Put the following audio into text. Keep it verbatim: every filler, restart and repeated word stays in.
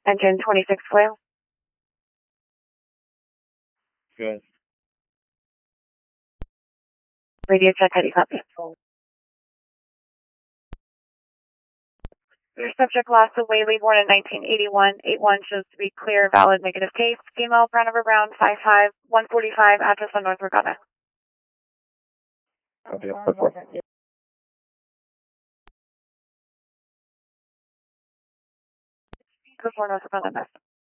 Engine twenty-six clear. Good. Radio check, how do you copy? Your subject lost to Whaley, born in nineteen eighty-one. eight one shows to be clear, valid, negative case. Female, brown over brown, five five, one forty-five, address on North Regatta. Copy. Report. Before North Regatta,